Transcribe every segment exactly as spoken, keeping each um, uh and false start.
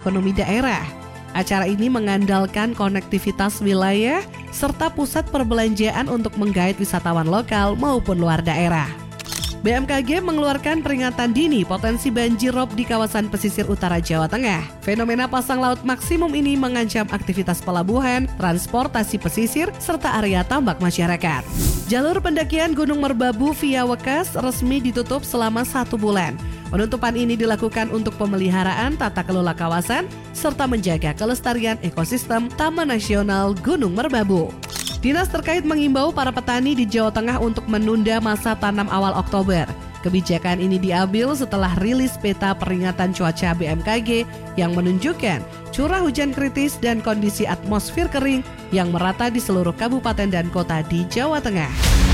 ekonomi daerah. Acara ini mengandalkan konektivitas wilayah serta pusat perbelanjaan untuk menggait wisatawan lokal maupun luar daerah. B M K G mengeluarkan peringatan dini potensi banjir rob di kawasan pesisir utara Jawa Tengah. Fenomena pasang laut maksimum ini mengancam aktivitas pelabuhan, transportasi pesisir, serta area tambak masyarakat. Jalur pendakian Gunung Merbabu via Wekas resmi ditutup selama satu bulan. Penutupan ini dilakukan untuk pemeliharaan tata kelola kawasan serta menjaga kelestarian ekosistem Taman Nasional Gunung Merbabu. Dinas terkait mengimbau para petani di Jawa Tengah untuk menunda masa tanam awal Oktober. Kebijakan ini diambil setelah rilis peta peringatan cuaca B M K G yang menunjukkan curah hujan kritis dan kondisi atmosfer kering yang merata di seluruh kabupaten dan kota di Jawa Tengah.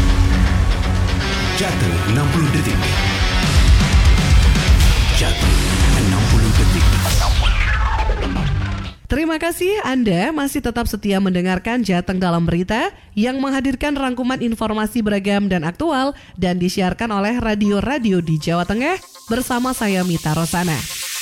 Jatuh enam puluh detik. Jatuh enam puluh detik. Terima kasih Anda masih tetap setia mendengarkan Jateng Dalam Berita yang menghadirkan rangkuman informasi beragam dan aktual dan disiarkan oleh radio-radio di Jawa Tengah bersama saya Mita Rosana.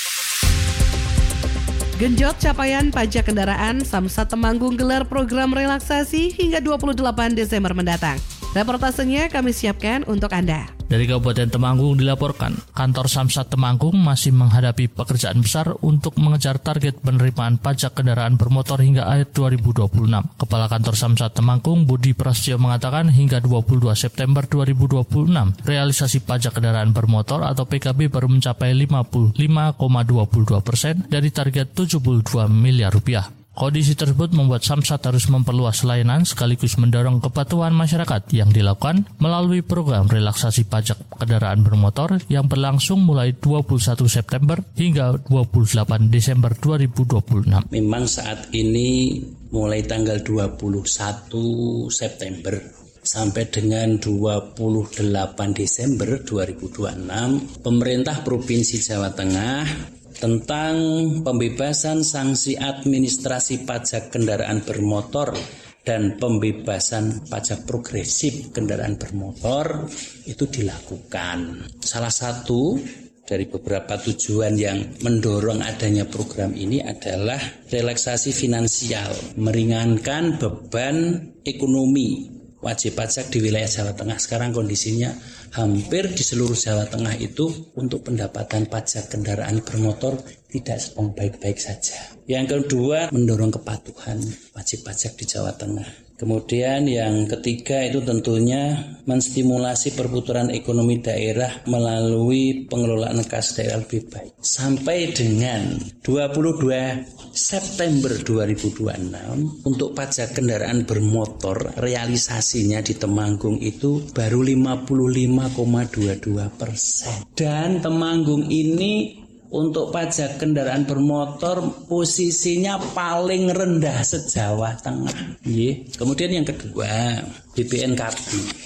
Genjot capaian pajak kendaraan, Samsat Temanggung gelar program relaksasi hingga dua puluh delapan Desember mendatang. Reportasenya kami siapkan untuk Anda. Dari Kabupaten Temanggung dilaporkan, kantor Samsat Temanggung masih menghadapi pekerjaan besar untuk mengejar target penerimaan pajak kendaraan bermotor hingga akhir dua ribu dua puluh enam. Kepala kantor Samsat Temanggung, Budi Prasetyo mengatakan hingga dua puluh dua September dua ribu dua puluh enam, realisasi pajak kendaraan bermotor atau P K B baru mencapai lima puluh lima koma dua dua persen dari target tujuh puluh dua miliar rupiah. Kondisi tersebut membuat Samsat harus memperluas layanan sekaligus mendorong kepatuhan masyarakat yang dilakukan melalui program relaksasi pajak kendaraan bermotor yang berlangsung mulai dua puluh satu September hingga dua puluh delapan Desember dua ribu dua puluh enam. Memang saat ini mulai tanggal dua puluh satu September sampai dengan dua puluh delapan Desember dua ribu dua puluh enam, pemerintah Provinsi Jawa Tengah tentang pembebasan sanksi administrasi pajak kendaraan bermotor dan pembebasan pajak progresif kendaraan bermotor itu dilakukan. Salah satu dari beberapa tujuan yang mendorong adanya program ini adalah relaksasi finansial, meringankan beban ekonomi wajib pajak di wilayah Jawa Tengah. Sekarang kondisinya hampir di seluruh Jawa Tengah itu untuk pendapatan pajak kendaraan bermotor tidak sedang baik-baik saja. Yang kedua, mendorong kepatuhan wajib pajak di Jawa Tengah. Kemudian yang ketiga itu tentunya menstimulasi perputaran ekonomi daerah melalui pengelolaan kas daerah lebih baik. Sampai dengan dua puluh dua September dua ribu dua puluh enam untuk pajak kendaraan bermotor realisasinya di Temanggung itu baru lima puluh lima koma dua dua persen. Dan Temanggung ini untuk pajak kendaraan bermotor posisinya paling rendah se-Jawa Tengah. Ye. Kemudian yang kedua, B P N K B.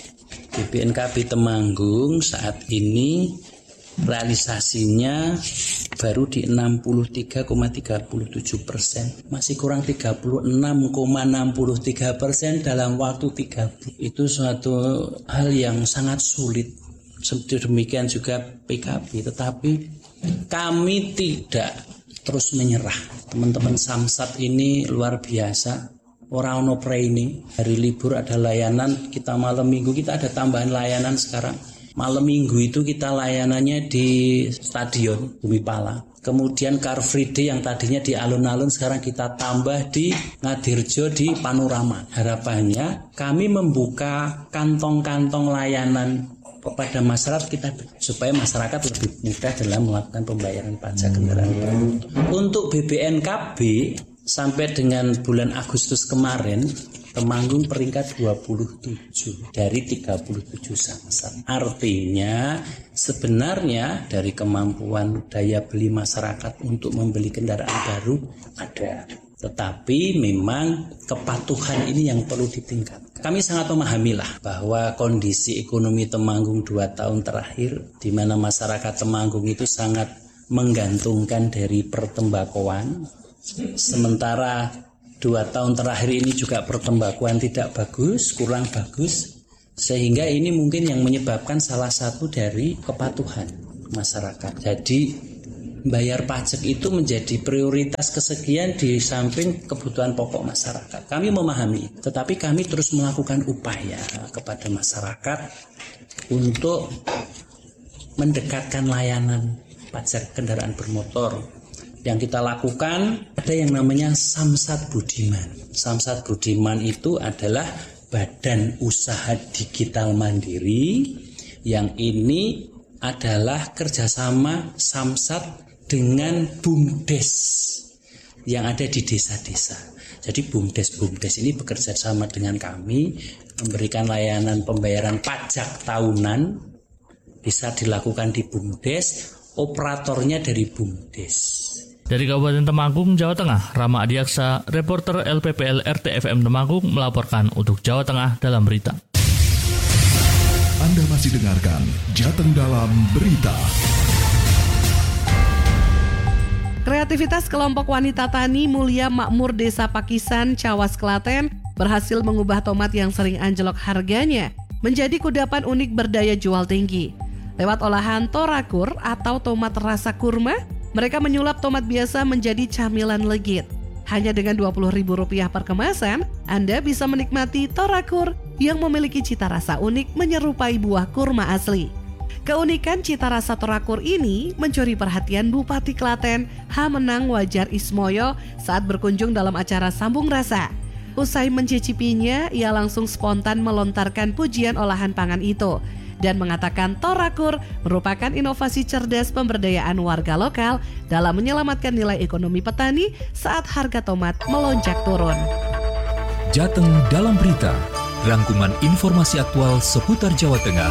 B P N K B Temanggung saat ini realisasinya baru di enam puluh tiga koma tiga tujuh persen. Masih kurang tiga puluh enam koma enam tiga persen dalam waktu tiga bulan. Itu suatu hal yang sangat sulit. Demikian juga P K B, tetapi kami tidak terus menyerah. Teman-teman Samsat ini luar biasa. Orang ono ini hari libur ada layanan, kita malam minggu kita ada tambahan layanan sekarang. Malam minggu itu kita layanannya di Stadion Bumi Pala. Kemudian Car Free Day yang tadinya di alun-alun sekarang kita tambah di Ngadirjo di Panorama. Harapannya kami membuka kantong-kantong layanan kepada masyarakat kita supaya masyarakat lebih mudah dalam melakukan pembayaran pajak kendaraan bermotor. Untuk B B N K B sampai dengan bulan Agustus kemarin Temanggung peringkat dua puluh tujuh dari tiga puluh tujuh Samsat. Artinya sebenarnya dari kemampuan daya beli masyarakat untuk membeli kendaraan baru ada. Tetapi memang kepatuhan ini yang perlu ditingkatkan. Kami sangat memahamilah bahwa kondisi ekonomi Temanggung dua tahun terakhir, di mana masyarakat Temanggung itu sangat menggantungkan dari pertembakuan. Sementara dua tahun terakhir ini juga pertembakuan tidak bagus, kurang bagus. Sehingga ini mungkin yang menyebabkan salah satu dari kepatuhan masyarakat. Jadi bayar pajak itu menjadi prioritas kesekian di samping kebutuhan pokok masyarakat. Kami memahami, tetapi kami terus melakukan upaya kepada masyarakat untuk mendekatkan layanan pajak kendaraan bermotor. Yang kita lakukan ada yang namanya Samsat Budiman. Samsat Budiman itu adalah badan usaha digital mandiri yang ini adalah kerjasama Samsat dengan BUMDes yang ada di desa-desa. Jadi BUMDes-BUMDes ini bekerja sama dengan kami, memberikan layanan pembayaran pajak tahunan, bisa dilakukan di BUMDes, operatornya dari BUMDes. Dari Kabupaten Temanggung, Jawa Tengah, Rama Adiaksa, reporter L P P L R T F M Temanggung melaporkan untuk Jawa Tengah dalam berita. Anda masih dengarkan Jateng dalam berita. Kreativitas kelompok wanita tani Mulia Makmur Desa Pakisan, Cawas, Klaten berhasil mengubah tomat yang sering anjlok harganya menjadi kudapan unik berdaya jual tinggi. Lewat olahan torakur atau tomat rasa kurma, mereka menyulap tomat biasa menjadi camilan legit. Hanya dengan dua puluh ribu rupiah per kemasan, Anda bisa menikmati torakur yang memiliki cita rasa unik menyerupai buah kurma asli. Keunikan cita rasa torakur ini mencuri perhatian Bupati Klaten, H. Menang Wajar Ismoyo saat berkunjung dalam acara Sambung Rasa. Usai mencicipinya, ia langsung spontan melontarkan pujian olahan pangan itu dan mengatakan torakur merupakan inovasi cerdas pemberdayaan warga lokal dalam menyelamatkan nilai ekonomi petani saat harga tomat melonjak turun. Jateng dalam berita, rangkuman informasi aktual seputar Jawa Tengah.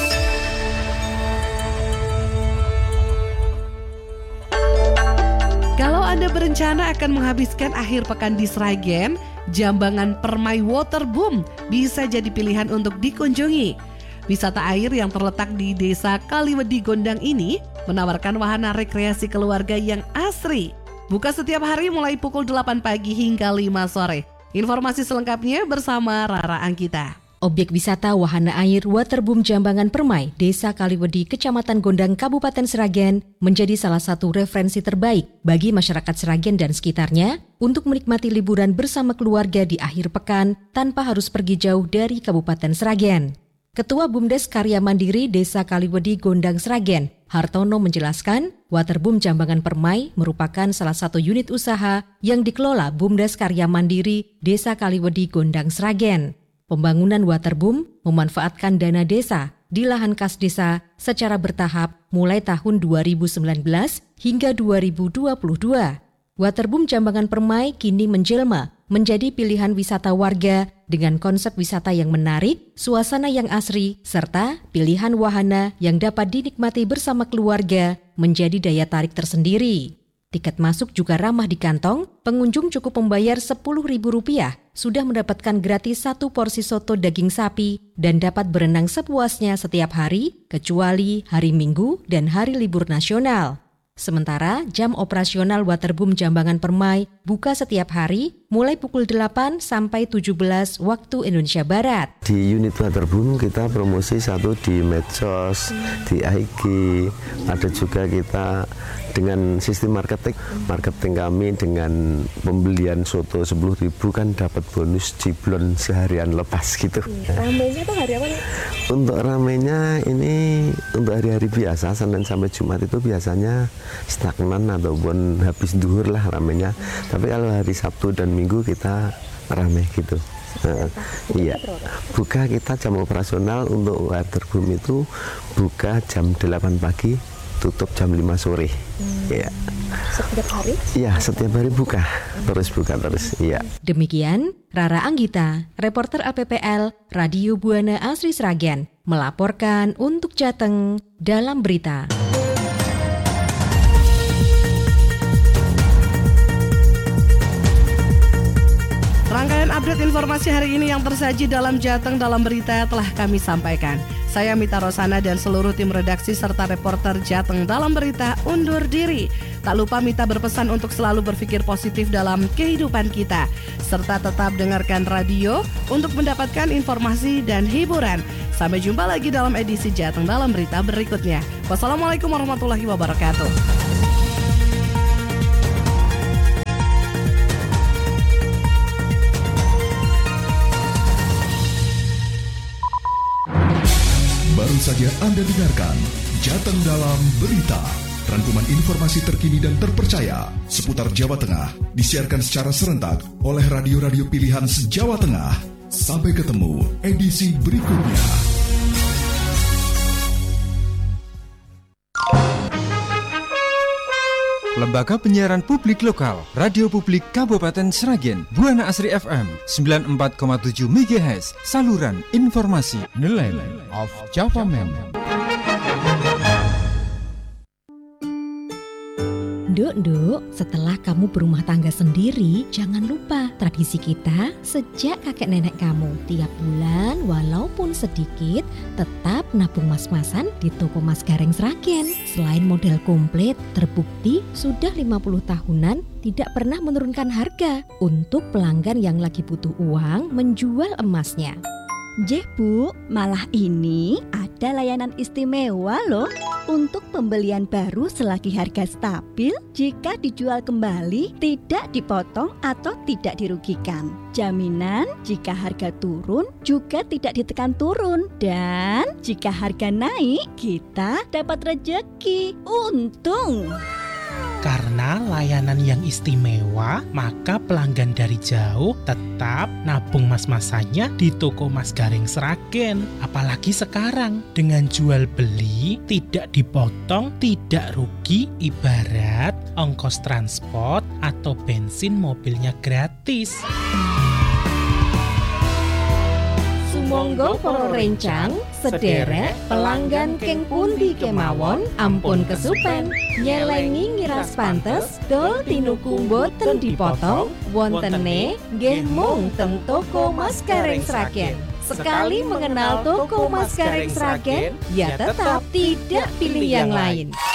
Kalau Anda berencana akan menghabiskan akhir pekan di Sragen, Jambangan Permai Waterboom bisa jadi pilihan untuk dikunjungi. Wisata air yang terletak di Desa Kaliwedi Gondang ini menawarkan wahana rekreasi keluarga yang asri. Buka setiap hari mulai pukul delapan pagi hingga lima sore. Informasi selengkapnya bersama Rara Anggita. Objek wisata wahana air Waterboom Jambangan Permai, Desa Kaliwedi, Kecamatan Gondang, Kabupaten Sragen menjadi salah satu referensi terbaik bagi masyarakat Sragen dan sekitarnya untuk menikmati liburan bersama keluarga di akhir pekan tanpa harus pergi jauh dari Kabupaten Sragen. Ketua BUMDes Karya Mandiri Desa Kaliwedi Gondang Sragen, Hartono menjelaskan, Waterboom Jambangan Permai merupakan salah satu unit usaha yang dikelola BUMDes Karya Mandiri Desa Kaliwedi Gondang Sragen. Pembangunan Waterboom memanfaatkan dana desa di lahan kas desa secara bertahap mulai tahun dua ribu sembilan belas hingga dua ribu dua puluh dua. Waterboom Jambangan Permai kini menjelma menjadi pilihan wisata warga dengan konsep wisata yang menarik, suasana yang asri, serta pilihan wahana yang dapat dinikmati bersama keluarga menjadi daya tarik tersendiri. Tiket masuk juga ramah di kantong, pengunjung cukup membayar sepuluh ribu rupiah, sudah mendapatkan gratis satu porsi soto daging sapi dan dapat berenang sepuasnya setiap hari, kecuali hari Minggu dan hari libur nasional. Sementara jam operasional Waterboom Jambangan Permai buka setiap hari mulai pukul delapan sampai tujuh belas waktu Indonesia Barat. Di unit Waterboom kita promosi satu di medsos, di I G, ada juga kita dengan sistem marketing. Marketing kami dengan pembelian soto sepuluh ribu kan dapat bonus ciblon seharian lepas gitu. Ramenya tuh hari apa nih? Untuk ramenya ini untuk hari-hari biasa, Senin sampai Jumat itu biasanya stagnan ataupun habis duhur lah ramenya. Tapi kalau hari Sabtu dan Minggu kita rame gitu. Nah, iya. Buka kita jam operasional untuk Waterboom itu buka jam delapan pagi, tutup jam lima sore. Hmm. Ya. Setiap hari? Iya, setiap hari buka. Terus buka terus. Iya. Demikian Rara Anggita, reporter A P P L Radio Buana Asri Sragen melaporkan untuk Jateng dalam berita. Rangkaian update informasi hari ini yang tersaji dalam Jateng dalam berita telah kami sampaikan. Saya Mita Rosana dan seluruh tim redaksi serta reporter Jateng dalam berita undur diri. Tak lupa Mita berpesan untuk selalu berpikir positif dalam kehidupan kita, serta tetap dengarkan radio untuk mendapatkan informasi dan hiburan. Sampai jumpa lagi dalam edisi Jateng dalam berita berikutnya. Wassalamualaikum warahmatullahi wabarakatuh. saja Anda dengarkan Jateng Dalam Berita. Rangkuman informasi terkini dan terpercaya seputar Jawa Tengah disiarkan secara serentak oleh radio-radio pilihan se-Jawa Tengah. Sampai ketemu edisi berikutnya. Lembaga Penyiaran Publik Lokal, Radio Publik Kabupaten Sragen, Buana Asri F M sembilan puluh empat koma tujuh megahertz, saluran informasi. The Land of Java Man. Nduk, nduk, setelah kamu berumah tangga sendiri, jangan lupa tradisi kita sejak kakek nenek kamu. Tiap bulan, walaupun sedikit, tetap nabung mas-masan di toko Mas Gareng Sragen. Selain model komplit, terbukti sudah lima puluh tahunan tidak pernah menurunkan harga untuk pelanggan yang lagi butuh uang menjual emasnya. Jeh Bu, malah ini ada layanan istimewa loh untuk pembelian baru selagi harga stabil. Jika dijual kembali tidak dipotong atau tidak dirugikan. Jaminan jika harga turun juga tidak ditekan turun. Dan jika harga naik kita dapat rejeki. Untung! Karena layanan yang istimewa, maka pelanggan dari jauh tetap nabung mas-masannya di toko Mas Gareng Sragen. Apalagi sekarang, dengan jual beli, tidak dipotong, tidak rugi, ibarat ongkos transport atau bensin mobilnya gratis. Sumangga para rencang, sederek pelanggan keng pundi kemawon, ampun kesupen. Nyelengi ngiras pantes, dol tinuku mboten dipotong, wontene nggih mung teng toko Mas Gareng Sragen. Sekali mengenal toko Mas Gareng Sragen, ya tetap tidak pilih yang lain.